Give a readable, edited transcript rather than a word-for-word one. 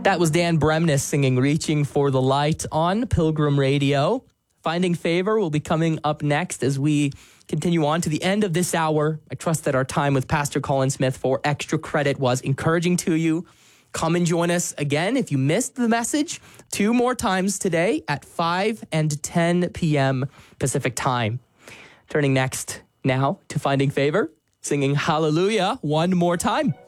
That was Dan Bremnes singing Reaching for the Light on Pilgrim Radio. Finding Favor will be coming up next as we continue on to the end of this hour. I trust that our time with Pastor Colin Smith for Extra Credit was encouraging to you. Come and join us again if you missed the message 2 more times today at 5 and 10 p.m. Pacific time. Turning next now to Finding Favor, singing Hallelujah one more time.